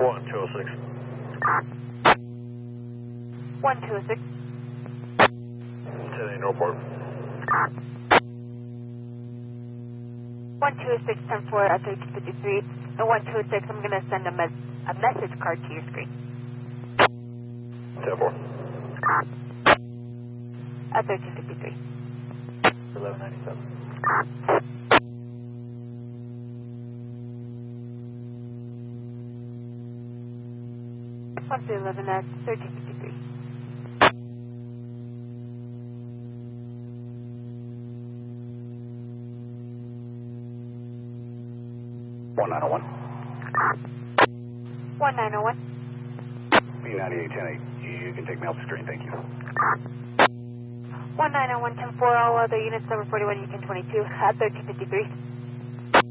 1206. 1206. 10 Northport. 126, 10-4 at 1353. And 126, I'm going to send a message card to your screen. 10-4. At 1353. 1197. One to 11 at 1353. 1901. 1901. B9810-8. You can take me off the screen, thank you. 1901, 10-4, all other units, number 41, Yukon 22 at 1353.